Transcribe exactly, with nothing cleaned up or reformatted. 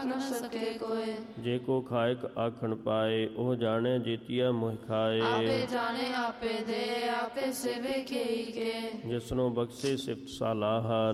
ਨ ਸਕੇ ਕੋਇ। ਜੇ ਕੋ ਖਾਇਕ ਆਖਣ ਪਾਏ, ਉਹ ਜਾਣੇ ਜੀਤੀਆ ਮੋਹਿ ਖਾਏ। ਆਪੇ ਜਾਣੇ ਆਪੇ ਦੇ, ਆਪੇ ਸੇਵੇ ਕੇ ਕੇ। ਜਿਸਨੂੰ ਬਖਸ਼ੇ ਸਿਫਤ ਸਲਾਹਾ,